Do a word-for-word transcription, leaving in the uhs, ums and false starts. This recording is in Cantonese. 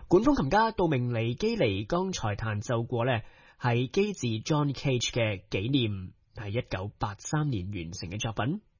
管風琴家杜明尼基尼剛才彈奏過呢，係機智 John Cage 嘅紀念，係一九八三年完成嘅作品。